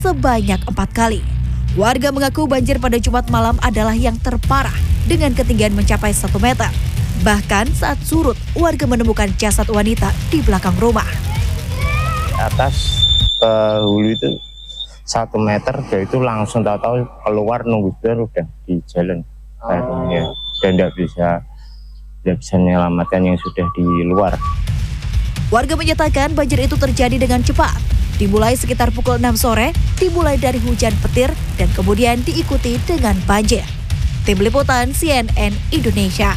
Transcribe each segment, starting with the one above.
sebanyak 4 kali. Warga mengaku banjir pada Jumat malam adalah yang terparah dengan ketinggian mencapai 1 meter. Bahkan saat surut, warga menemukan jasad wanita di belakang rumah. Atas ke hulu itu 1 meter, dia itu langsung tahu-tahu keluar, nunggu udah di jalan. Ya, dan tidak bisa menyelamatkan yang sudah di luar. Warga menyatakan banjir itu terjadi dengan cepat. Dimulai sekitar pukul 6 sore, dimulai dari hujan petir dan kemudian diikuti dengan banjir. Tim Liputan CNN Indonesia.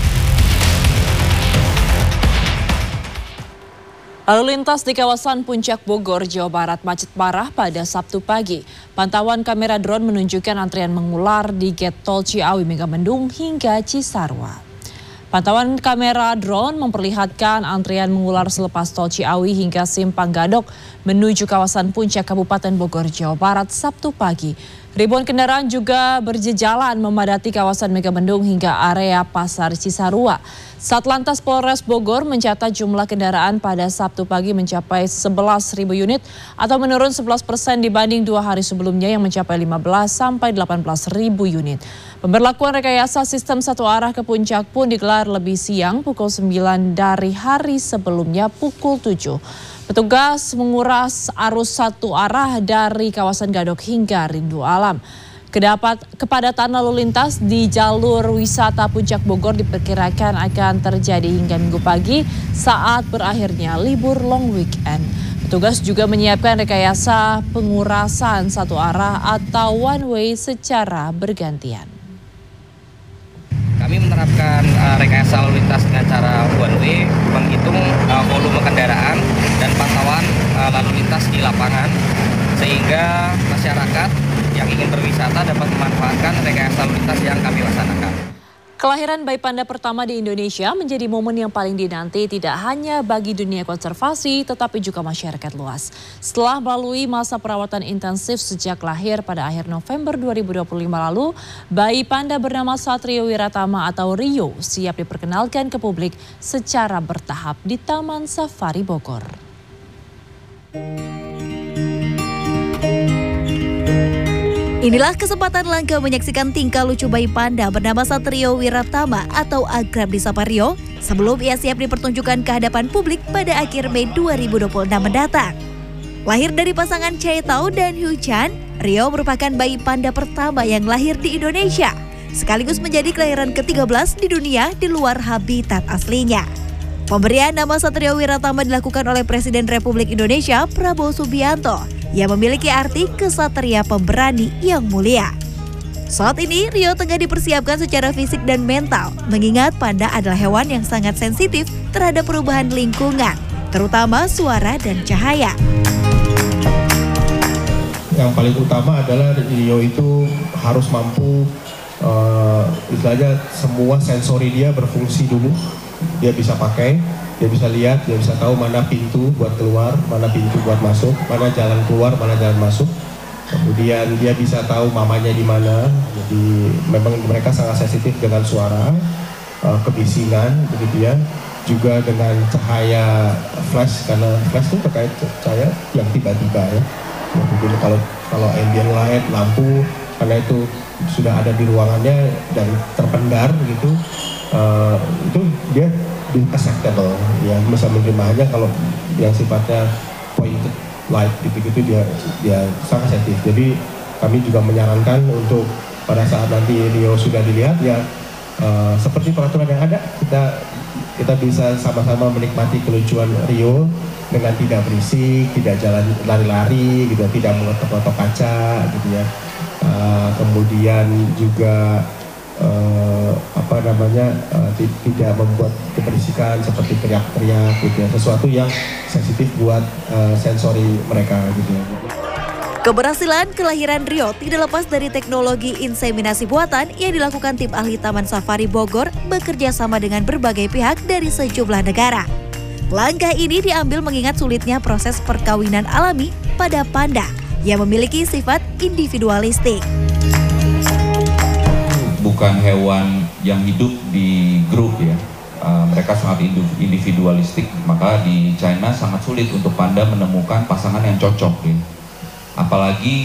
Lalu lintas di kawasan Puncak Bogor, Jawa Barat macet parah pada Sabtu pagi. Pantauan kamera drone menunjukkan antrian mengular di Gate Tol Ciawi Megamendung hingga Cisarua. Pantauan kamera drone memperlihatkan antrian mengular selepas Tol Ciawi hingga Simpang Gadok menuju kawasan Puncak Kabupaten Bogor, Jawa Barat Sabtu pagi. Ribuan kendaraan juga berjejalan memadati kawasan Megamendung hingga area Pasar Cisarua. Satlantas Polres Bogor mencatat jumlah kendaraan pada Sabtu pagi mencapai 11.000 unit atau menurun 11% dibanding 2 hari sebelumnya yang mencapai 15 sampai 18.000 unit. Pemberlakuan rekayasa sistem satu arah ke Puncak pun digelar lebih siang pukul 9 dari hari sebelumnya pukul 7. Petugas menguras arus satu arah dari kawasan Gadok hingga Rindu Alam. Kepadatan lalu lintas di jalur wisata Puncak Bogor diperkirakan akan terjadi hingga Minggu pagi saat berakhirnya libur long weekend. Petugas juga menyiapkan rekayasa pengurasan satu arah atau one way secara bergantian. Kami menerapkan rekayasa lalu lintas dengan cara one way, menghitung volume kendaraan dan pantauan lalu lintas di lapangan, sehingga masyarakat yang ingin berwisata dapat memanfaatkan rekayasa lalu lintas yang kami laksanakan. Kelahiran bayi panda pertama di Indonesia menjadi momen yang paling dinanti tidak hanya bagi dunia konservasi tetapi juga masyarakat luas. Setelah melalui masa perawatan intensif sejak lahir pada akhir November 2025 lalu, bayi panda bernama Satrio Wiratama atau Rio siap diperkenalkan ke publik secara bertahap di Taman Safari Bogor. Inilah kesempatan langka menyaksikan tingkah lucu bayi panda bernama Satrio Wiratama atau akrab disapa Rio sebelum ia siap dipertunjukkan ke hadapan publik pada akhir Mei 2026 mendatang. Lahir dari pasangan Chaetao dan Hyu Chan, Rio merupakan bayi panda pertama yang lahir di Indonesia, sekaligus menjadi kelahiran ke-13 di dunia di luar habitat aslinya. Pemberian nama Satrio Wiratama dilakukan oleh Presiden Republik Indonesia Prabowo Subianto yang memiliki arti kesatria pemberani yang mulia. Saat ini Rio tengah dipersiapkan secara fisik dan mental, mengingat panda adalah hewan yang sangat sensitif terhadap perubahan lingkungan, terutama suara dan cahaya. Yang paling utama adalah Rio itu harus mampu, istilahnya semua sensori dia berfungsi dulu. Dia bisa pakai, dia bisa lihat, dia bisa tahu mana pintu buat keluar, mana pintu buat masuk, mana jalan keluar, mana jalan masuk. Kemudian dia bisa tahu mamanya di mana. Jadi memang mereka sangat sensitif dengan suara, kebisingan, begitu ya. Juga dengan cahaya flash, karena flash itu terkait cahaya yang tiba-tiba ya. Jadi kalau ambient light, lampu, karena itu sudah ada di ruangannya dan terpendar gitu. Itu dia acceptable ya, bisa menerimanya. Kalau yang sifatnya pointed light gitu dia sangat sensitif. Jadi kami juga menyarankan untuk pada saat nanti Rio sudah dilihat ya, seperti peraturan yang ada, kita bisa sama-sama menikmati kelucuan Rio dengan tidak berisik, tidak jalan lari-lari gitu, tidak mengetok-ngetok kaca gitu ya. Kemudian juga tidak membuat keberisikan seperti teriak-teriak gitu ya, sesuatu yang sensitif buat sensori mereka gitu ya. Keberhasilan kelahiran Rio tidak lepas dari teknologi inseminasi buatan yang dilakukan tim ahli Taman Safari Bogor bekerja sama dengan berbagai pihak dari sejumlah negara. Langkah ini diambil mengingat sulitnya proses perkawinan alami pada panda yang memiliki sifat individualistik. Bukan hewan yang hidup di grup ya, mereka sangat individualistik, maka di China sangat sulit untuk panda menemukan pasangan yang cocok ya. apalagi